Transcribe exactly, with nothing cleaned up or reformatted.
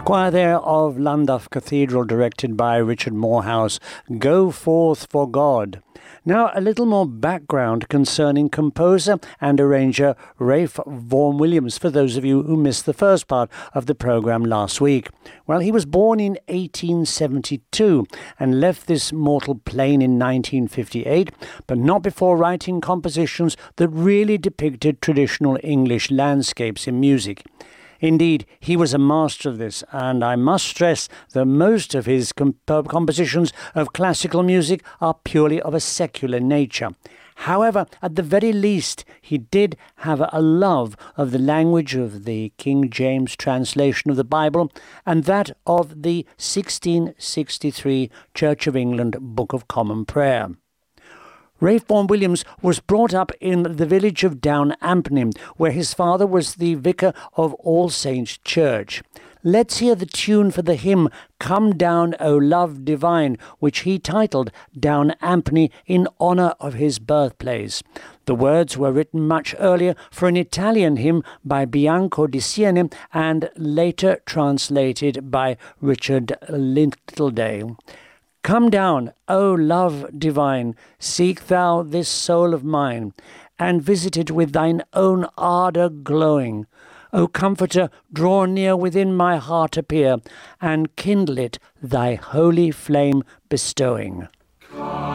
Choir there of Llandaff Cathedral, directed by Richard Morehouse, Go Forth for God. Now, a little more background concerning composer and arranger Ralph Vaughan Williams, for those of you who missed the first part of the programme last week. Well, he was born in eighteen seventy-two and left this mortal plane in nineteen fifty-eight, but not before writing compositions that really depicted traditional English landscapes in music. Indeed, he was a master of this, and I must stress that most of his comp- compositions of classical music are purely of a secular nature. However, at the very least, he did have a love of the language of the King James translation of the Bible and that of the sixteen sixty-three Church of England Book of Common Prayer. Ralph Vaughan Williams was brought up in the village of Down Ampney, where his father was the vicar of All Saints Church. Let's hear the tune for the hymn Come Down, O Love Divine, which he titled Down Ampney in honour of his birthplace. The words were written much earlier for an Italian hymn by Bianco di Siena and later translated by Richard Littledale. Come down, O love divine, seek thou this soul of mine, and visit it with thine own ardour glowing. O Comforter, draw near within my heart appear, and kindle it thy holy flame bestowing.